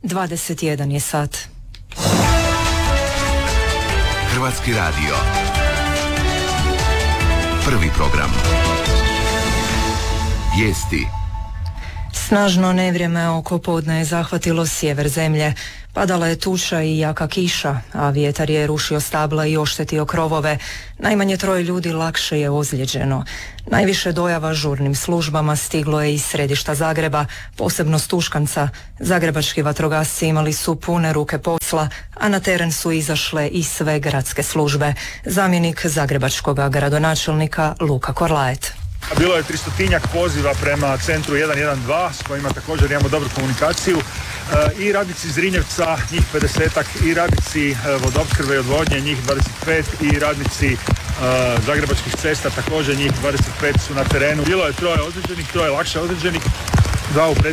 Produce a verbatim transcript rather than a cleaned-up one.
dvadeset jedan je sat. Hrvatski radio. Prvi program. Vijesti. Snažno nevrijeme oko podne je zahvatilo sjever zemlje. Padala je tuča i jaka kiša, a vjetar je rušio stabla i oštetio krovove. Najmanje troje ljudi lakše je ozlijeđeno. Najviše dojava žurnim službama stiglo je iz središta Zagreba, posebno s Tuškanca. Zagrebački vatrogasci imali su pune ruke posla, a na teren su izašle i sve gradske službe. Zamjenik zagrebačkog gradonačelnika Luka Korlaet. Bilo je tristotinjak poziva prema centru jedan jedan dva s kojima također imamo dobru komunikaciju. E, I radnici Zrinjevca, njih pedesetak, i radnici vodoopskrbe i odvodnje, njih dvadeset pet, i radnici e, Zagrebačkih cesta, također njih dvadeset pet su na terenu. Bilo je troje ozlijeđenih, troje lakše ozlijeđenih, dva u